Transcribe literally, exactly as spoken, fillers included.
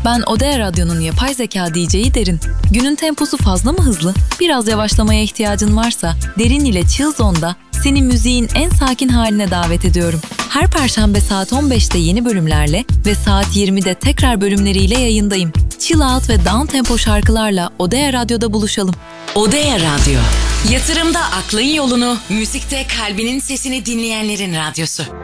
Ben Odea Radyo'nun yapay zeka D J'yi Derin. Günün temposu fazla mı hızlı? Biraz yavaşlamaya ihtiyacın varsa Derin ile Chill Zone'da seni müziğin en sakin haline davet ediyorum. Her perşembe saat on beşte yeni bölümlerle ve saat yirmide tekrar bölümleriyle yayındayım. Chill out ve down tempo şarkılarla Odea Radyo'da buluşalım. Odea Radyo. Yatırımda aklın yolunu, müzikte kalbinin sesini dinleyenlerin radyosu.